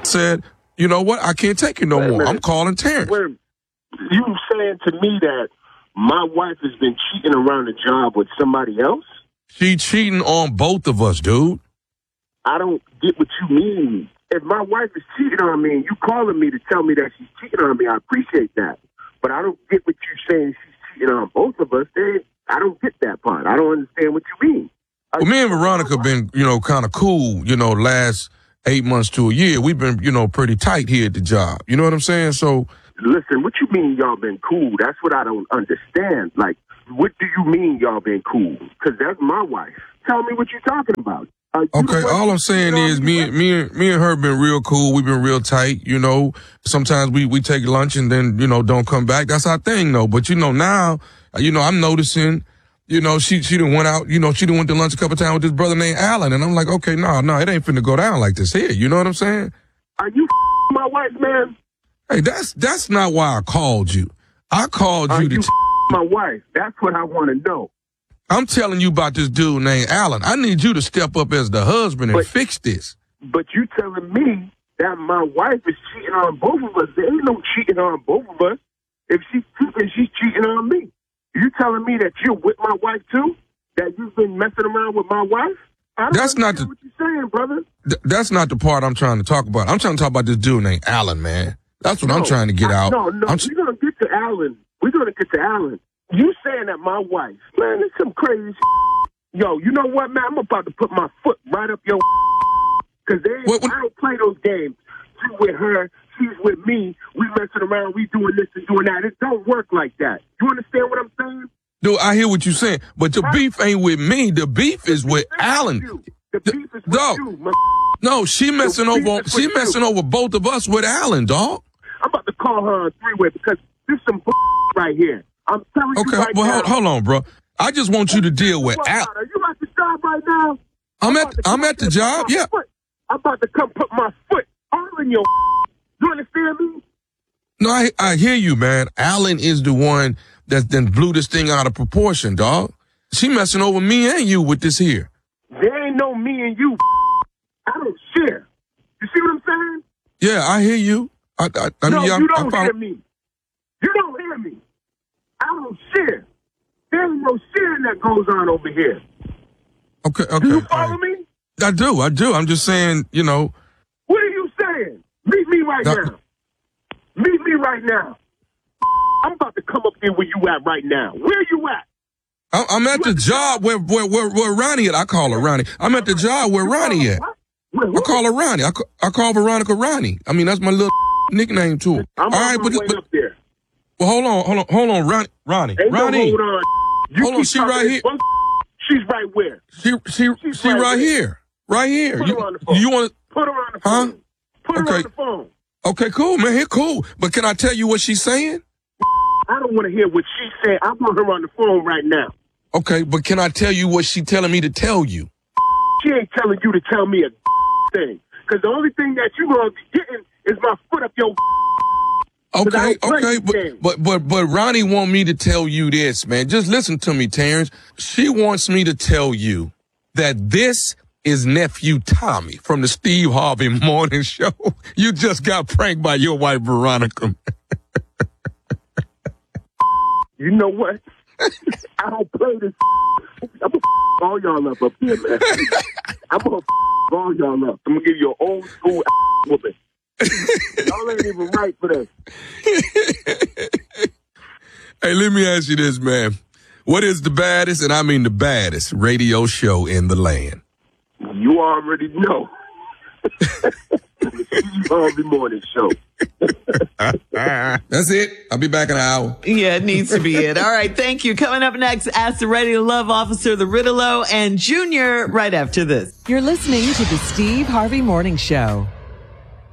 said, you know what? I can't take it no more. I'm calling Terrence. Wait, you saying to me that my wife has been cheating around the job with somebody else? She cheating on both of us, dude. I don't get what you mean. If my wife is cheating on me and you calling me to tell me that she's cheating on me, I appreciate that. But I don't get what you're saying she's cheating on both of us. I don't get that part. I don't understand what you mean. Well, me and Veronica been, kind of cool, last 8 months to a year. We've been, pretty tight here at the job. You know what I'm saying? So, listen, what you mean y'all been cool? That's what I don't understand. Like, what do you mean y'all been cool? Because that's my wife. Tell me what you're talking about. Okay, all I'm saying is me and her been real cool. We've been real tight, Sometimes we take lunch and then, don't come back. That's our thing, though. But, now, I'm noticing, she done went out, she done went to lunch a couple times with this brother named Alan. And I'm like, okay, no, it ain't finna go down like this here. You know what I'm saying? Are you my wife, man? Hey, that's not why I called you. I called you to my wife. That's what I want to know. I'm telling you about this dude named Alan. I need you to step up as the husband and fix this. But you telling me that my wife is cheating on both of us. There ain't no cheating on both of us. If she's cheating, she's cheating on me. You telling me that you're with my wife too? That you've been messing around with my wife? That's not what you're saying, brother. That's not the part I'm trying to talk about. I'm trying to talk about this dude named Alan, man. That's what I'm trying to get out. No, we're going to get to Alan. We're going to get to Alan. You saying that my wife, man, it's some crazy Yo, you know what, man? I'm about to put my foot right up your because I don't play those games. You with her, she's with me. We messing around, we doing this and doing that. It don't work like that. You understand what I'm saying? Dude, I hear what you're saying, but the beef ain't with me. The beef is with Alan. The beef is with you. No, she messing over both of us with Alan, dog. I'm about to call her on three-way because there's some right here. I'm telling you right now. Okay, hold on, bro. I just want you to deal with Alan. Are you at the job right now? I'm at the job, yeah. I'm about to come put my foot all in your You understand me? No, I hear you, man. Alan is the one that then blew this thing out of proportion, dog. She messing over me and you with this here. There ain't no me and you. I don't share. You see what I'm saying? Yeah, I hear you. You don't hear me. You don't hear me. I don't share. There ain't no sharing that goes on over here. Okay. Do you follow me? I do. I'm just saying, What are you saying? Meet me right now. Meet me right now. I'm about to come up here where you at right now. Where you at? I'm at the job where Ronnie at. I call her Ronnie. I'm at the job where Ronnie at. I call her Ronnie. I call Veronica Ronnie. I mean, that's my little nickname to her. I'm all right, but up there. Well, hold on, Ronnie. Ronnie. Hold on, she right here. She's right where? She right here. Right here. Put her on the phone. You want to put her on the phone? Huh? Put her on the phone. Okay, cool, man. Here, cool. But can I tell you what she's saying? I don't want to hear what she said. I want her on the phone right now. Okay, but can I tell you what she telling me to tell you? She ain't telling you to tell me a thing. Because the only thing that you gonna be getting is my foot up your Okay, but Ronnie want me to tell you this, man. Just listen to me, Terrence. She wants me to tell you that this is nephew Tommy from the Steve Harvey Morning Show. You just got pranked by your wife, Veronica. You know what? I don't play this. I'm gonna all y'all up here, man. I'm gonna all y'all up. I'm gonna give you an old school whooping. Y'all ain't even right for this. Hey, let me ask you this, man. What is the baddest, and I mean the baddest, radio show in the land? You already know. The Steve Harvey Morning Show. That's it. I'll be back in an hour. Yeah, it needs to be it. All right, thank you. Coming up next, Ask the Radio Love Officer, the Riddle-O, and Junior right after this. You're listening to the Steve Harvey Morning Show.